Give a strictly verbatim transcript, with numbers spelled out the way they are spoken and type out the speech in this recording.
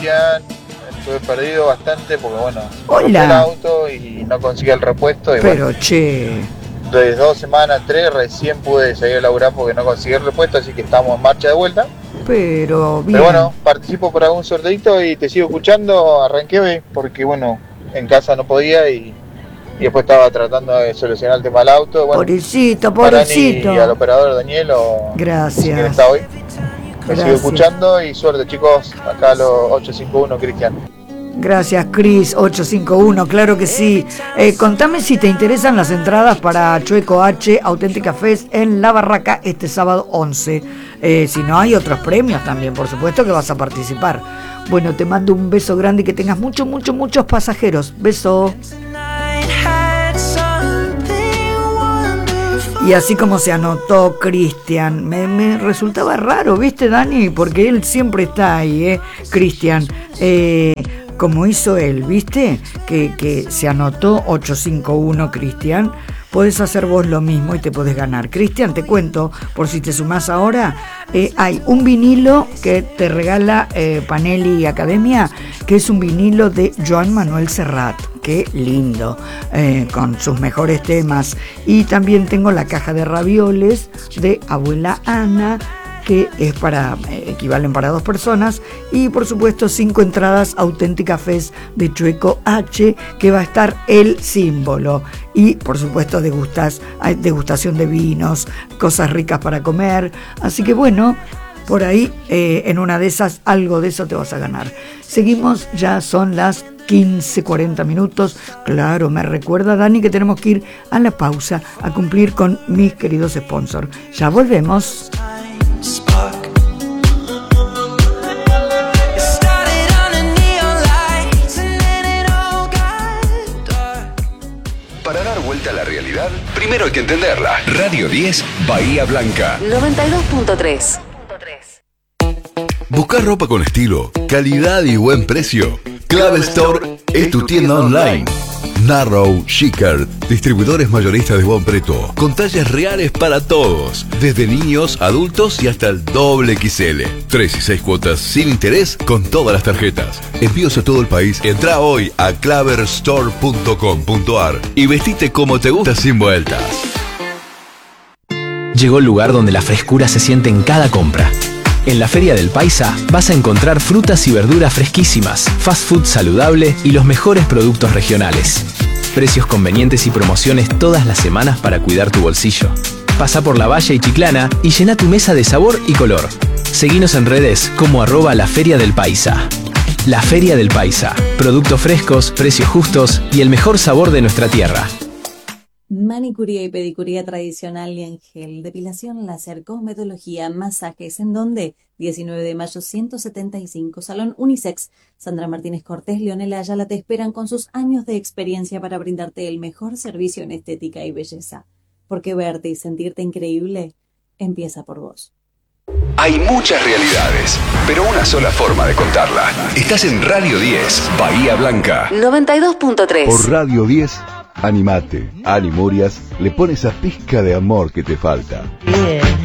Cristian. Estuve perdido bastante porque, bueno, Hola. el auto y no conseguí el repuesto. Y Pero, bueno, che... de dos semanas, tres, recién pude seguir a laburar porque no conseguí el repuesto, así que estamos en marcha de vuelta. Pero, bien. Pero bueno, participo por algún sorteito y te sigo escuchando. Arranqué porque, bueno, en casa no podía y, y después estaba tratando de solucionar el tema del auto. Bueno, pobrecito, Marani pobrecito. y al operador Daniel, o Gracias. quién está hoy. Te sigo Gracias. escuchando y suerte, chicos. Acá a los ocho cinco uno, Cristian. Gracias, Cris, ocho cinco uno, claro que sí. Eh, contame si te interesan las entradas para Chueco H, Auténtica Fest en La Barraca este sábado once. Eh, si no, hay otros premios también, por supuesto que vas a participar. Bueno, te mando un beso grande y que tengas muchos, muchos, muchos pasajeros. Beso. Y así como se anotó Cristian, me, me resultaba raro, ¿viste, Dani? Porque él siempre está ahí, ¿eh? Cristian, eh, como hizo él, ¿viste? Que, que se anotó ocho cinco uno, Cristian. Podés hacer vos lo mismo y te podés ganar. Cristian, te cuento, por si te sumás ahora, eh, hay un vinilo que te regala eh, Panelli Academia, que es un vinilo de Joan Manuel Serrat. Qué lindo, eh, con sus mejores temas. Y también tengo la caja de ravioles de Abuela Ana, que es para, eh, equivalen para dos personas, y por supuesto cinco entradas Auténtica Fest de Chueco H, que va a estar el símbolo, y por supuesto degustas, hay degustación de vinos, cosas ricas para comer, así que bueno, por ahí eh, en una de esas algo de eso te vas a ganar. Seguimos, ya son las quince cuarenta minutos. Claro, me recuerda Dani que tenemos que ir a la pausa a cumplir con mis queridos sponsors. Ya volvemos. Para dar vuelta a la realidad, primero hay que entenderla. Radio diez, Bahía Blanca. noventa y dos punto tres. ¿Buscas ropa con estilo, calidad y buen precio? Clave Store es tu tienda online. Narrow, Chicker, distribuidores mayoristas de buen precio, con tallas reales para todos, desde niños, adultos y hasta el doble equis ele. Tres y seis cuotas sin interés con todas las tarjetas. Envíos a todo el país. Entra hoy a claver store punto com punto a r y vestite como te gusta sin vueltas. Llegó el lugar donde la frescura se siente en cada compra. En la Feria del Paisa vas a encontrar frutas y verduras fresquísimas, fast food saludable y los mejores productos regionales. Precios convenientes y promociones todas las semanas para cuidar tu bolsillo. Pasa por La Valle y Chiclana y llena tu mesa de sabor y color. Seguinos en redes como arroba la Feria del Paisa. La Feria del Paisa. Productos frescos, precios justos y el mejor sabor de nuestra tierra. Manicuría y pedicuría tradicional y en gel, depilación láser, cosmetología, masajes, ¿en dónde? diecinueve de mayo ciento setenta y cinco, Salón Unisex. Sandra Martínez Cortés, Leonela Ayala te esperan con sus años de experiencia para brindarte el mejor servicio en estética y belleza. Porque verte y sentirte increíble empieza por vos. Hay muchas realidades, pero una sola forma de contarla. Estás en Radio diez, Bahía Blanca. noventa y dos punto tres. Por Radio diez, animate. A Ani Murias le pone esa pizca de amor que te falta. Yeah.